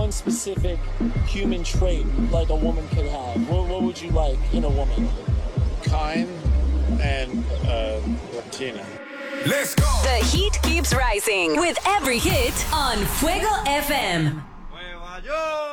one specific human trait like a woman could have, what would you like in a woman? Kind and Latina. Let's go. The heat keeps rising with every hit on Fuego FM.